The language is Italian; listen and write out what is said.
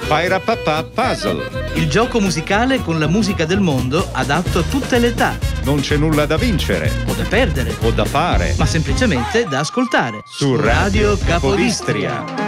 Pairapapà Puzzle. Il gioco musicale con la musica del mondo adatto a tutte le età. Non c'è nulla da vincere O da perdere. o da fare, Ma semplicemente da ascoltare. su Radio Capodistria.